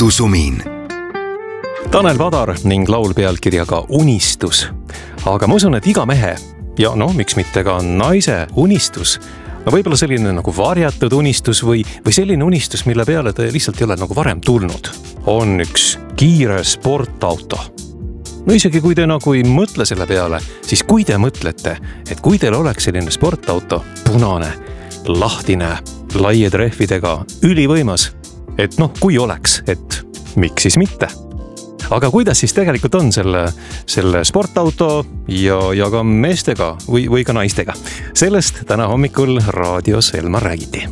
Kodusumin. Tanel Padar ning laul pealkirjaga Unistus. Aga ma usun, et iga mehe ja miks mitte ka naise unistus, võib-olla selline nagu varjatud unistus või selline unistus, mille peale ta lihtsalt ei ole nagu varem tulnud, on üks kiire sportauto. Isegi kui te nagu ei mõtle selle peale, siis kui te mõtlete, et kui teil oleks selline sportauto, punane, lahtine, laie trehvidega, ülivõimas, et kui oleks, et miks siis mitte? Aga kuidas siis tegelikult on selle sportauto ja ka meestega või ka naistega? Sellest täna hommikul raadios Elmar räägiti.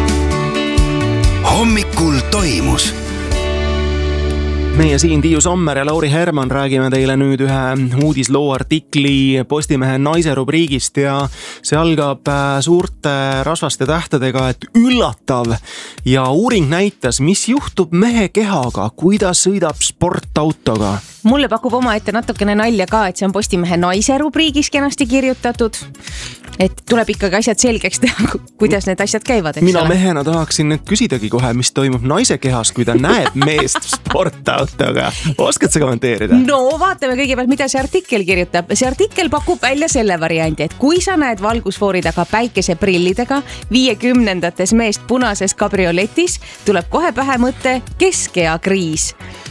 Hommikul toimus. Meie siin Tiiu Sommer ja Lauri Herman räägime teile nüüd ühe uudisloo artikli Postimehe naise rubriigist ja see algab suurte rasvaste tähtedega, et üllatav ja uuring näitas, mis juhtub mehe kehaga, kui ta sõidab sportautoga. Mulle pakub oma ette natukene nalja ka, et see on Postimehe naise rubriigis kenasti kirjutatud. Et tuleb ikkagi asjad selgeks teha, kuidas need asjad käivad. Mina mehena tahaksin nüüd küsidagi kohe, mis toimub naise kehas, kui ta näeb meest sportautoga. Oskad sa kommenteerida? No vaatame kõigepealt, mida see artikkel kirjutab. See artikkel pakub välja selle variandi, et kui sa näed valgusfoori taga päikeseprillidega 50-ndates meest punases kabrioletis, tuleb kohe pähe mõte keskea kriis.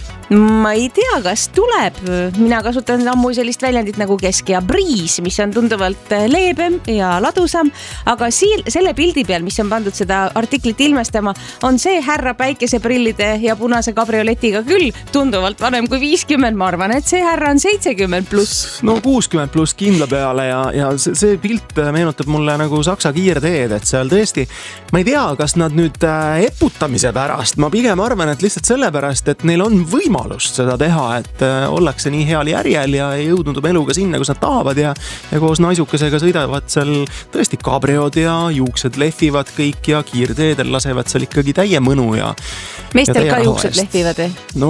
Ma ei tea, kas tuleb. Mina kasutan ammu sellist väljendit nagu keskea briis, mis on tunduvalt leebem ja ladusam, aga selle pildi peal, mis on pandud seda artiklit ilmestama, on see härra päikeseprillide ja punase kabrioletiga küll tunduvalt vanem kui 50. Ma arvan, et see härra on 70 pluss. No 60 pluss kindla peale ja see pilt meenutab mulle nagu Saksa kiirteed, et seal tõesti, ma ei tea, kas nad nüüd eputamise pärast, ma pigem arvan, et lihtsalt sellepärast, et neil on võimalust seda teha, et ollakse nii heal järjel ja jõudnud oma eluga sinna, kus nad tahavad ja koos naisukesega sõidavad seal tõesti kabriod ja juuksed lehvivad kõik ja kiirteedel lasevad seal ikkagi täie mõnu ja meestel ka juuksed lehvivad või? No,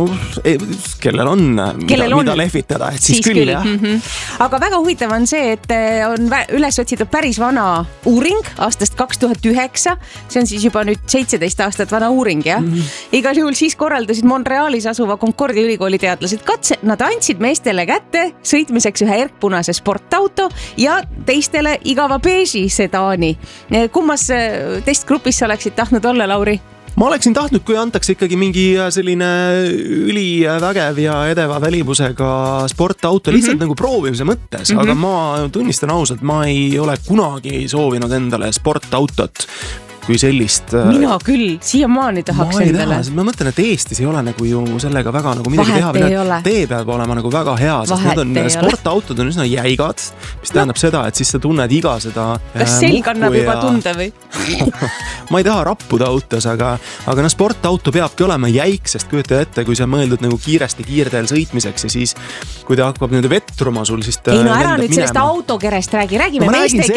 kellel on mida lehvitada, et siis küll jah. Aga väga huvitav on see, et on üles otsitud päris vana uuring aastast 2009, see on siis juba nüüd 17 aastat vana uuring, jah? Igal juhul siis korraldasid Montrealis asuva Concordia ülikooli teadlased katse, nad andsid meestele kätte sõitmiseks ühe erkpunase sportauto ja teistele igava beeži sedaani. Kummas testgrupis sa oleksid tahtnud olla, Lauri? Ma oleksin tahtnud, kui antakse ikkagi mingi selline ülivägev ja edeva välibusega sportauto lihtsalt nagu proovimise mõttes, aga ma tunnistan ausalt, ma ei ole kunagi soovinud endale sportautot kui sellist. Mina küll, siiamaani tahaks endale. Ma mõtlen, et Eestis ei ole nagu ju sellega väga nagu midagi teha. Tee peab olema nagu väga hea, sest need on sportautod on üsna jäigad, mis tähendab seda, et siis sa tunned iga seda kas selg annab juba tunde või? Ma ei taha rappuda autos, aga sportauto peabki olema jäik, sest kujuta ette, kui sa mõeldud nagu kiiresti kiirteel sõitmiseks ja siis, kui ta hakkab nüüd vetruma sul, siis ta ära nüüd sellest autokerest räägime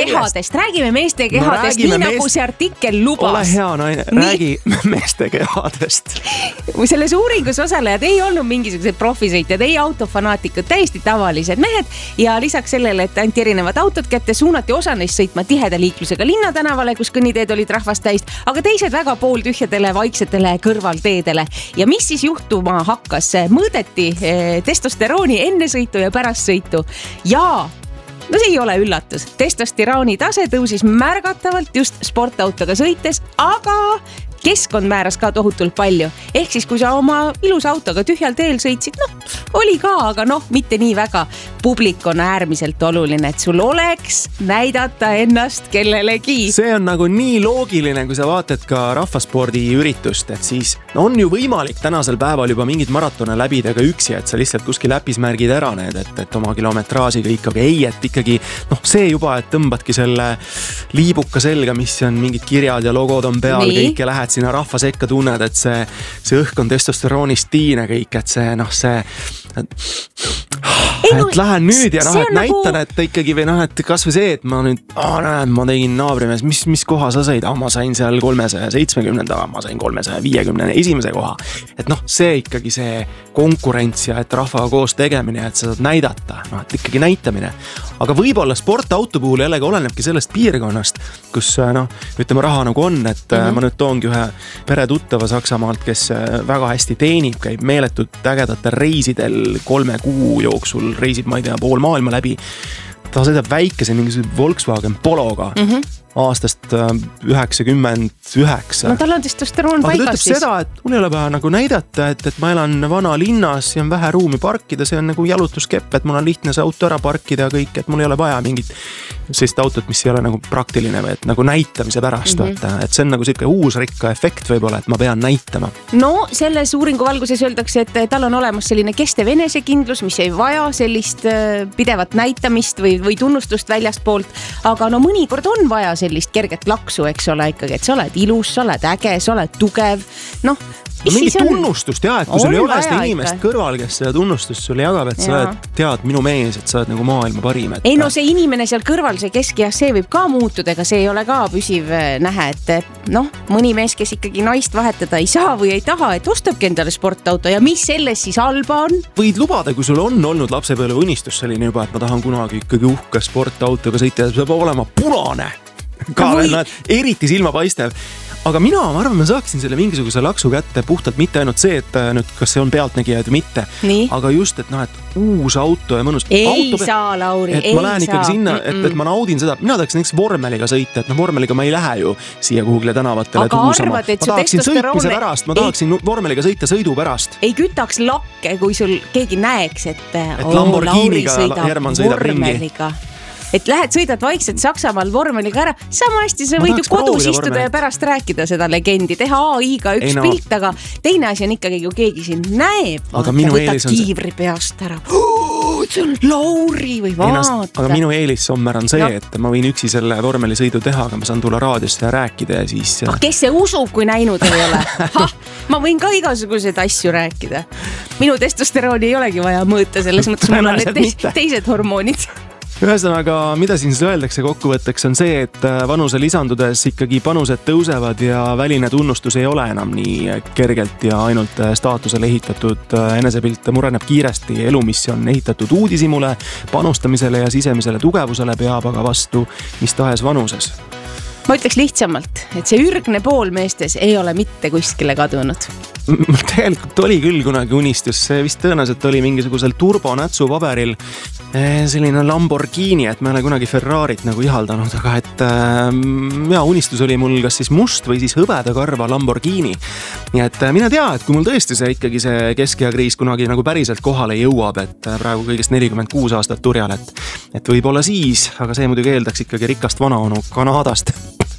meeste kehadest, nii nagu see artikkel lubas. Ole hea naine, räägi meeste kehadest. Selles uuringus osalejad ei olnud mingisugused profisõitjad, ei autofanaatikud, täiesti tavalised mehed ja lisaks sellele, et anti erinevad autod kätte, suunati osa neist sõitma tiheda liiklusega linnatänavale, kus kõnniteed olid rahvast täis, aga teised väga pooltühjadele, vaiksetele kõrvalteedele. Ja mis siis juhtuma hakkas? Mõõdeti testosterooni enne sõitu ja pärast sõitu ja see ei ole üllatus. Testosterooni tase tõusis märgatavalt just sportautoga sõites, aga keskkond määras ka tohutult palju. Ehk siis, kui sa oma ilus autoga tühjal teel sõitsid, oli ka, aga mitte nii väga. Publik on äärmiselt oluline, et sul oleks näidata ennast kellelegi. See on nagu nii loogiline, kui sa vaatad ka rahvaspordi üritust, et siis on ju võimalik tänasel päeval juba mingid maratone läbida ka üksi, et sa lihtsalt kuskil äpis märgid ära need, et oma kilometraažiga ikkagi ei, et ikkagi see juba, et tõmbadki selle liibuka selga, mis on mingid kirjad ja logod on peal, kõike lähed sinna rahva sekka, tunned, et see õhk on testosteroonist tiine kõik, et see et lähen nüüd ja et näitan, et ikkagi või et kas või see, et ma nüüd, näed, ma tegin naabrimees, mis koha sa sõid? Ma sain seal 370, ma sain 351 koha. Et see ikkagi see konkurents ja et rahvaga koos tegemine, et sa saad näidata, et ikkagi näitamine. Aga võib-olla sportauto puhul jällegi olenebki sellest piirkonnast, kus ütleme raha nagu on, et ma nüüd toongi ühe peretuttava Saksamaalt, kes väga hästi teenib, käib meeletult ägedatel reisidel 3 kuu jooksul, reisib, ma ei tea, pool maailma läbi. Ta sõidab väikese mingisuguse Volkswagen Pologa aastast 99. No tal on testosteroon paigas. Aga ta ütleb seda, et mul ei ole vaja nagu näidata, et ma elan vana linnas ja on vähe ruumi parkida, see on nagu jalutuskepp, et mul on lihtne see auto ära parkida ja kõik, et mul ei ole vaja mingit sellist autot, mis ei ole nagu praktiline või et nagu näitamise pärast, et see on nagu selline uus rikka efekt võib-olla, et ma pean näitama. No selles uuringu valguses öeldakse, et tal on olemas selline kestev enesekindlus, mis ei vaja sellist pidevat näitamist või tunnustust väljastpoolt, aga mõnikord on vaja sellist kerget laksu, eks ole ikkagi, et sa oled ilus, sa oled äge, sa oled tugev, mingi tunnustust et kui sul ei ole seda inimest kõrval, kes seda tunnustust sulle jagab, et sa oled, tead, minu mees, et sa oled nagu maailma parim. Ei see inimene seal kõrval, see keskea, see võib ka muutuda, ega see ei ole ka püsiv nähe, et mõni mees, kes ikkagi naist vahetada ei saa või ei taha, et ostabki endale sportauto ja mis selles siis halba on? Võid lubada, kui sul on olnud lapsepõlve unistus selline juba, et ma tahan kunagi ikkagi uhke sportautoga sõita ja see peab olema punane. Ka eriti silmapaistev. Aga ma arvan, ma saaksin selle mingisuguse laksu kätte puhtalt mitte ainult see, et nüüd kas see on pealtnägija või mitte. Aga just, et uus auto ja mõnus. Ei saa, Lauri, ei saa. Et ma lähen ikkagi sinna, et ma naudin seda. Mina tahaks näiteks vormeliga sõita, et vormeliga ma ei lähe ju siia kuhugile tänavatele tuusama. Ma tahaksin sõitmise pärast, ma tahaksin vormeliga sõita sõidu pärast. Ei kütaks lakke, kui sul keegi näeks, et Lamborghiniga Herman sõidab ringi. Et lähed, sõidad vaikselt Saksamaal vormeliga ära, sama hästi sa võid ju kodus istuda ja pärast rääkida seda legendi, teha AI-ga üks pilt, aga teine asi on ikkagi, kui keegi siin näeb, võtab kiivri peast ära. See on Lauri või vaata. Aga minu eelis sommer on see, et ma võin üksi selle vormelisõidu teha, aga ma saan tulla raadiosse ja rääkida ja siis... Kes see usub, kui näinud ei ole? Ma võin ka igasuguseid asju rääkida. Minu testosterooni ei olegi vaja mõõta, selles mõttes mul on need teised hormoonid. Ühesõnaga, mida siin öeldakse kokkuvõtteks on see, et vanuse lisandudes ikkagi panused tõusevad ja väline tunnustus ei ole enam nii kergelt ja ainult staatusele ehitatud enesepilt mureneb kiiresti. Elu, mis on ehitatud uudishimule, panustamisele ja sisemisele tugevusele peab aga vastu mis tahes vanuses. Ma ütleks lihtsamalt, et see ürgne pool meestes ei ole mitte kuskile kadunud. Tegelikult oli küll kunagi unistus, see vist tõenäoliselt oli mingisugusel turbonätsu paberil selline Lamborghini, et ma ei ole kunagi Ferrarit nagu ihaldanud, aga et unistus oli mul kas siis must või siis hõbedakarva Lamborghini. Nii et mine tea, et kui mul tõesti see ikkagi see keskeakriis kunagi nagu päriselt kohale jõuab, et praegu kõigest 46 aastat turjal, et võib-olla siis, aga see muidugi eeldaks ikkagi rikast vanaonu Kanadast.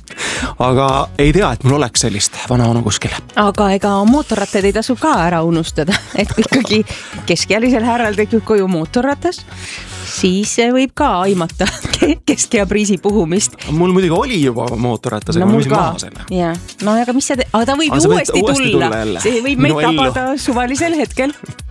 Aga ei tea, et mul oleks sellist vanaonu kuskil. Aga ega mootorrattad ei tasu ka ära unustada, et ikkagi keskealisel härral tekib koju mootorratas, siis võib ka aimata keskeapriisi puhumist. Mul muidugi oli juba mootorratas, aga ma müsin maha selle. No aga mis aga ta võib uuesti tulla. See võib meid tabada suvalisel hetkel.